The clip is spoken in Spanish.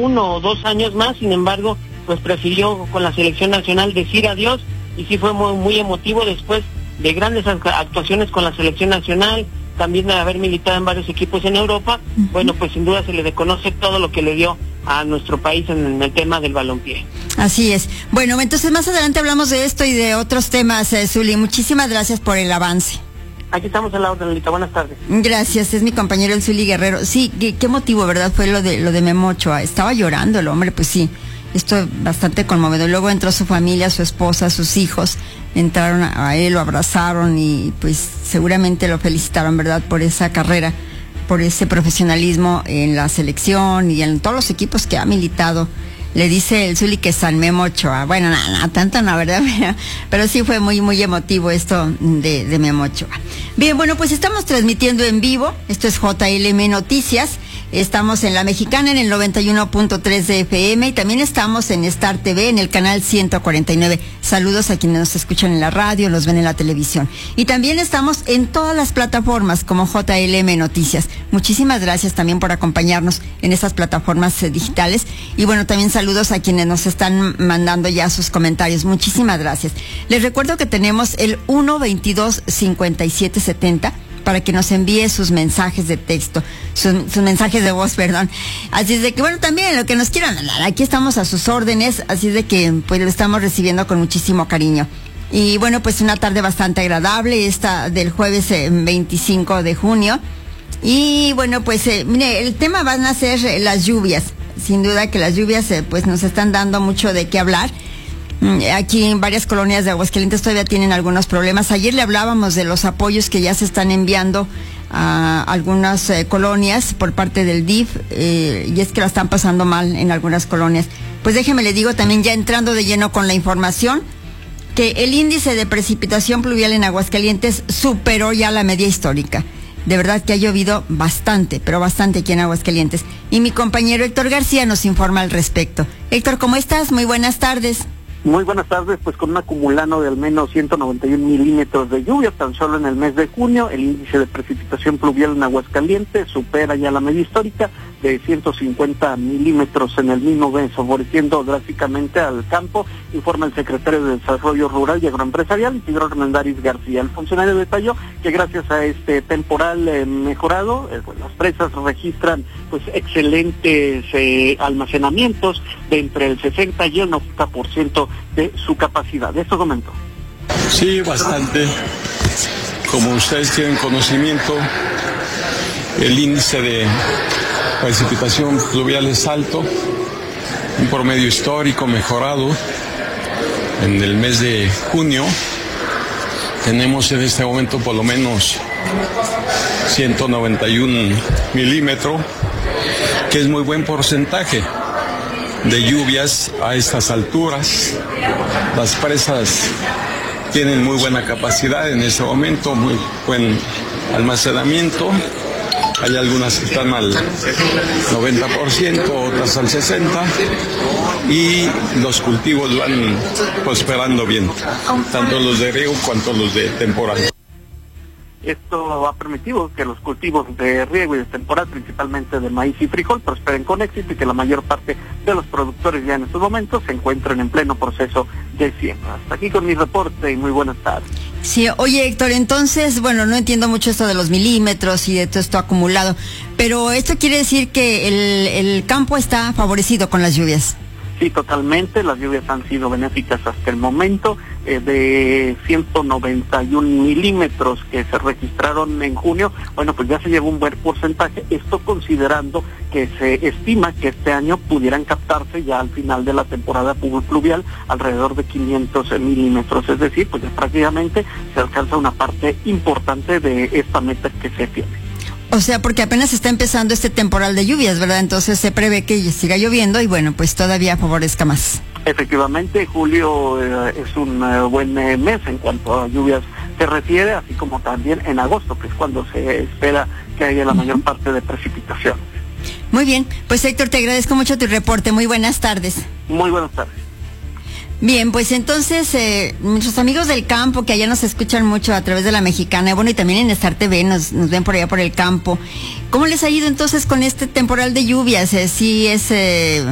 1 o 2 años más. Sin embargo, pues prefirió con la selección nacional decir adiós, y sí fue muy, muy emotivo después de grandes actuaciones con la selección nacional, también de haber militado en varios equipos en Europa. Bueno, pues sin duda se le reconoce todo lo que le dio a nuestro país en el tema del balompié. Así es. Bueno, entonces más adelante hablamos de esto y de otros temas, Zuli. Muchísimas gracias por el avance. Aquí estamos a la orden, Lolita. Buenas tardes. Gracias, es mi compañero el Zuli Guerrero. Sí, qué motivo, ¿verdad? Fue lo de Memo Ochoa. Estaba llorando el hombre, pues sí. Esto bastante conmovedor. Luego entró su familia, su esposa, sus hijos, entraron a él, lo abrazaron y pues seguramente lo felicitaron, ¿verdad? Por esa carrera, por ese profesionalismo en la selección y en todos los equipos que ha militado. Le dice el Zuli que San Memo Ochoa. Bueno, nada, tanto no, ¿verdad? Pero sí fue muy, muy emotivo esto de Memo Ochoa. Bien, bueno, pues estamos transmitiendo en vivo. Esto es JLM Noticias. Estamos en La Mexicana en el 91.3 de FM y también estamos en Star TV en el canal 149. Saludos a quienes nos escuchan en la radio, los ven en la televisión. Y también estamos en todas las plataformas como JLM Noticias. Muchísimas gracias también por acompañarnos en estas plataformas digitales. Y bueno, también saludos a quienes nos están mandando ya sus comentarios. Muchísimas gracias. Les recuerdo que tenemos el 122-5770 para que nos envíe sus mensajes de texto, sus mensajes de voz, perdón. Así es de que, bueno, también lo que nos quieran mandar, aquí estamos a sus órdenes, así es de que, pues, lo estamos recibiendo con muchísimo cariño. Y bueno, pues una tarde bastante agradable, esta del jueves 25 de junio. Y bueno, pues, mire, el tema van a ser las lluvias. Sin duda que las lluvias, pues, nos están dando mucho de qué hablar. Aquí en varias colonias de Aguascalientes todavía tienen algunos problemas. Ayer le hablábamos de los apoyos que ya se están enviando a algunas colonias por parte del DIF, y es que la están pasando mal en algunas colonias. Pues déjeme le digo también, ya entrando de lleno con la información, que el índice de precipitación pluvial en Aguascalientes superó ya la media histórica. De verdad que ha llovido bastante, pero bastante aquí en Aguascalientes. Y mi compañero Héctor García nos informa al respecto. Héctor, ¿cómo estás? Muy buenas tardes. Muy buenas tardes, pues con un acumulado de al menos 191 milímetros de lluvia tan solo en el mes de junio, el índice de precipitación pluvial en Aguascalientes supera ya la media histórica de 150 milímetros en el mismo mes, favoreciendo drásticamente al campo, informa el secretario de Desarrollo Rural y Agroempresarial, Isidro Hernández García. El funcionario detalló que gracias a este temporal mejorado, pues las presas registran pues excelentes almacenamientos de entre el 60 y el 90% de su capacidad. Esto comentó. Sí, bastante. Como ustedes tienen conocimiento, el índice de precipitación pluvial es alto, un promedio histórico mejorado. En el mes de junio tenemos en este momento por lo menos 191 milímetros, que es muy buen porcentaje de lluvias a estas alturas. Las presas tienen muy buena capacidad en este momento, muy buen almacenamiento. Hay algunas que están al 90%, otras al 60%, y los cultivos van prosperando bien, tanto los de riego cuanto los de temporal. Esto ha permitido que los cultivos de riego y de temporal, principalmente de maíz y frijol, prosperen con éxito y que la mayor parte de los productores ya en estos momentos se encuentran en pleno proceso de siembra. Hasta aquí con mi reporte y muy buenas tardes. Sí, oye Héctor, entonces, bueno, no entiendo mucho esto de los milímetros y de todo esto acumulado, pero esto quiere decir que el campo está favorecido con las lluvias. Sí, totalmente. Las lluvias han sido benéficas hasta el momento. De 191 milímetros que se registraron en junio, bueno, pues ya se llevó un buen porcentaje. Esto considerando que se estima que este año pudieran captarse ya al final de la temporada pluvial alrededor de 500 milímetros. Es decir, pues ya prácticamente se alcanza una parte importante de esta meta que se tiene. O sea, porque apenas está empezando este temporal de lluvias, ¿verdad? Entonces se prevé que siga lloviendo y bueno, pues todavía favorezca más. Efectivamente, julio es un buen mes en cuanto a lluvias se refiere, así como también en agosto, que es cuando se espera que haya la mayor parte de precipitación. Muy bien, pues Héctor, te agradezco mucho tu reporte. Muy buenas tardes. Muy buenas tardes. Bien, pues entonces, nuestros amigos del campo que allá nos escuchan mucho a través de La Mexicana, bueno, y también en Star TV nos ven por allá por el campo. ¿Cómo les ha ido entonces con este temporal de lluvias? ¿Sí es